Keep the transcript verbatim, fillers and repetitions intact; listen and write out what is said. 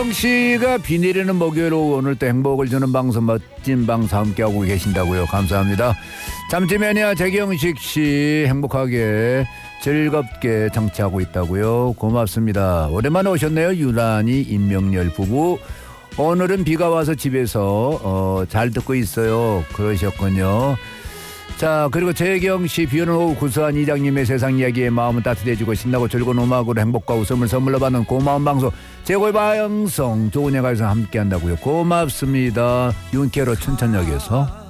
씨가 비 내리는 목요일 오후 오늘 또 행복을 주는 방송 멋진 방송 함께하고 계신다고요. 감사합니다. 잠시만요. 재경식 씨 행복하게 즐겁게 정치하고 있다고요. 고맙습니다. 오랜만에 오셨네요. 유란이 임명렬 부부. 오늘은 비가 와서 집에서 어, 잘 듣고 있어요. 그러셨군요. 자, 그리고 재경씨 비오는 오후 구수한 이장님의 세상 이야기에 마음은 따뜻해지고 신나고 즐거운 음악으로 행복과 웃음을 선물로 받는 고마운 방송 최고의 방송 좋은 예가에서 함께한다고요. 고맙습니다. 윤케로 춘천역에서